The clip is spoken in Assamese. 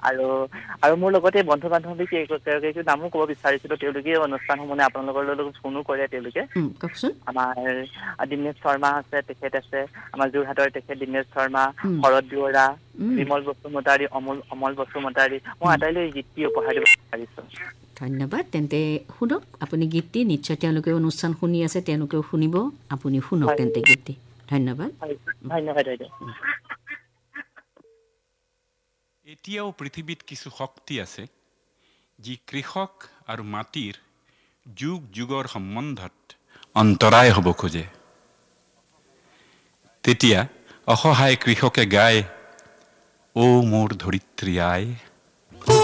আৰু মোৰ লগতে বন্ধু বান্ধৱী কেইগৰাকীৰ নামো ক'ব বিচাৰিছিলোঁ। তেওঁলোকে অনুষ্ঠানসমূহ আপোনালোকৰ লগত ফোনো কৰে তেওঁলোকে। কওকচোন। আমাৰ দিনেশ শৰ্মা আছে, তেখেত আছে। আমাৰ যোৰহাটৰ তেখেত দিনেশ শৰ্মা, শৰৎ দুৱৰা, বিমল বসুমতাৰী, অমল বসুমতাৰী। মই আটাইলৈ গীতটি উপহাৰ দিব বিচাৰিছোঁ। ধন্যবাদ। তেন্তে শুনক আপুনি গীতটি। নিশ্চয় তেওঁলোকে অনুষ্ঠান শুনি আছে, তেওঁলোকেও শুনিব। আপুনি শুনক তেন্তে গীতটি। ধন্যবাদ। ধন্যবাদ। এতিয়াও পৃথিৱীত কিছু শক্তি আছে যি কৃষক আৰু মাটিৰ যুগ যুগৰ সম্বন্ধত অন্তৰায় হ'ব খোজে। তেতিয়া অসহায় কৃষকে গায়, অ' মোৰ ধৰিত্ৰী আই।